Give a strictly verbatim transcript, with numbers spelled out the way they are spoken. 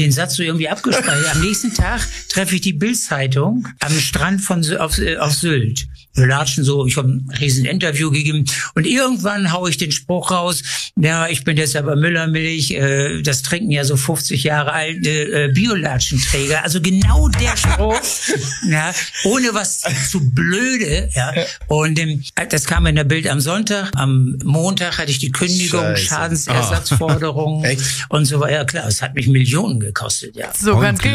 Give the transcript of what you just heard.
den Satz so irgendwie abgespeichert. Am nächsten Tag treffe ich die Bild-Zeitung am Strand von auf, auf Sylt. Wir latschen so, ich habe ein riesen Interview gegeben und irgendwann haue ich den Spruch raus, ja, ich bin jetzt aber Müllermilch, äh, das trinken ja so fünfzig Jahre alte äh, Biolatschenträger. Also genau der Spruch, ja, ohne was zu blöde, ja. Und ähm, das kam in der Bild am Sonntag. Am Montag hatte ich die Kündigung, Scheiße. Schadensersatzforderung Echt? und so weiter. Ja klar, es hat mich Millionen gekostet, ja. So ganz